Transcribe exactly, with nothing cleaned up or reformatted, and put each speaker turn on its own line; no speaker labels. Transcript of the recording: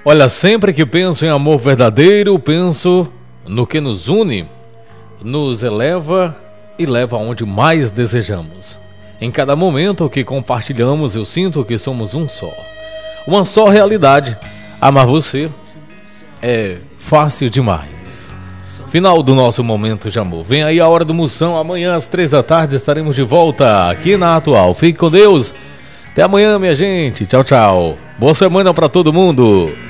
Olha, sempre que penso em amor verdadeiro, penso no que nos une, nos eleva e leva aonde mais desejamos. Em cada momento que compartilhamos, eu sinto que somos um só. Uma só realidade. Amar você é fácil demais. Final do nosso momento de amor. Vem aí a hora do Moção. Amanhã às três da tarde estaremos de volta aqui na Atual. Fique com Deus. Até amanhã, minha gente. Tchau, tchau. Boa semana para todo mundo.